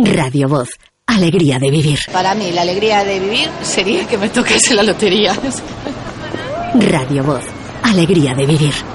Radio Voz. Alegría de vivir. Para mí, la alegría de vivir sería que me tocase la lotería. Radio Voz. Alegría de vivir.